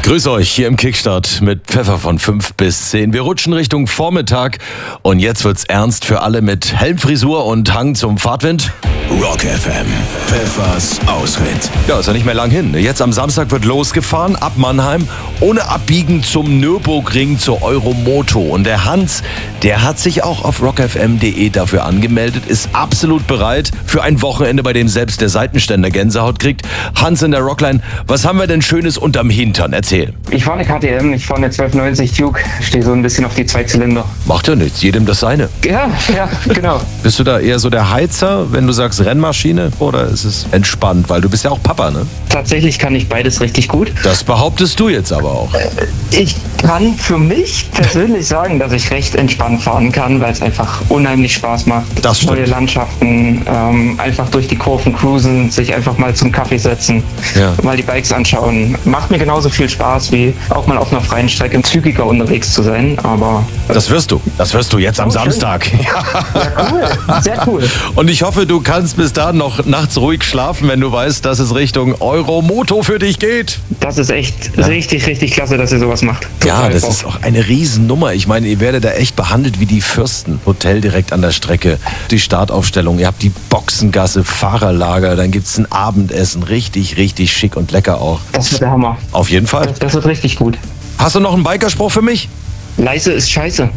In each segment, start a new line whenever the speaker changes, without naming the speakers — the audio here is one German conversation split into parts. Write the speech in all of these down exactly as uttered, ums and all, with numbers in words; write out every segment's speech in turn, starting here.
Grüß euch hier im Kickstart mit Pfeffer von fünf bis zehn. Wir rutschen Richtung Vormittag und jetzt wird's ernst für alle mit Helmfrisur und Hang zum Fahrtwind.
Rock F M, Pfeffers Ausritt.
Ja, ist ja nicht mehr lang hin. Jetzt am Samstag wird losgefahren ab Mannheim, ohne Abbiegen zum Nürburgring zur Euromoto. Und der Hans, der hat sich auch auf rock f m punkt d e dafür angemeldet, ist absolut bereit für ein Wochenende, bei dem selbst der Seitenständer Gänsehaut kriegt. Hans in der Rockline, was haben wir denn Schönes unterm Hintern? Erzähl.
Ich fahre eine K T M, ich fahre eine zwölf neunzig Duke, stehe so ein bisschen auf die Zweizylinder.
Macht ja nichts, jedem das seine.
Ja, ja, genau.
Bist du da eher so der Heizer, wenn du sagst Rennmaschine, oder ist es entspannt? Weil du bist ja auch Papa, ne?
Tatsächlich kann ich beides richtig gut.
Das behauptest du jetzt aber auch.
Ich kann für mich persönlich sagen, dass ich recht entspannt fahren kann, weil es einfach unheimlich Spaß macht.
Das stimmt.
Neue Landschaften, ähm, einfach durch die Kurven cruisen, sich einfach mal zum Kaffee setzen,
Ja.
mal die Bikes anschauen. Macht mir genauso viel Spaß, wie auch mal auf einer freien Strecke zügiger unterwegs zu sein. Aber
Das wirst du. Das wirst du jetzt am
Oh, schön.
Samstag.
ja, cool, sehr cool.
Und ich hoffe, du kannst bis dahin noch nachts ruhig schlafen, wenn du weißt, dass es Richtung Euromoto für dich geht.
Das ist echt richtig, richtig klasse, dass ihr sowas macht.
Ja,
Total
das
Bock.
ist auch eine Riesennummer. Ich meine, ihr werdet da echt behandelt wie die Fürsten. Hotel direkt an der Strecke, die Startaufstellung, ihr habt die Boxengasse, Fahrerlager, dann gibt's ein Abendessen. Richtig, richtig schick und lecker auch.
Das wird der Hammer.
Auf jeden Fall.
Das, das wird richtig gut.
Hast du noch einen Bikerspruch für mich?
Leise ist scheiße.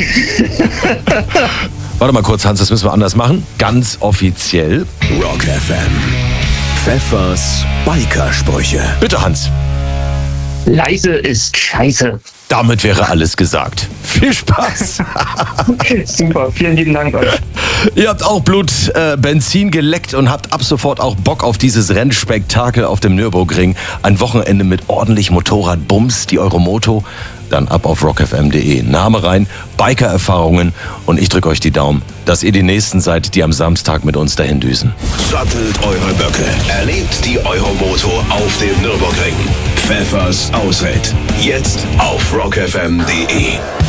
Warte mal kurz, Hans, das müssen wir anders machen. Ganz offiziell.
Rock F M, Pfeffers Bikersprüche.
Bitte, Hans.
Leise ist scheiße.
Damit wäre alles gesagt. Viel Spaß.
Super, vielen lieben Dank euch.
Ihr habt auch Blut, äh, Benzin geleckt und habt ab sofort auch Bock auf dieses Rennspektakel auf dem Nürburgring. Ein Wochenende mit ordentlich Motorradbums, die Euromoto. Dann ab auf rock f m punkt d e. Name rein, Biker-Erfahrungen und ich drücke euch die Daumen, dass ihr die Nächsten seid, die am Samstag mit uns dahin düsen.
Sattelt eure Böcke. Erlebt die Euromoto auf dem Nürburgring. Pfeffers Ausritt. Jetzt auf rock f m punkt d e.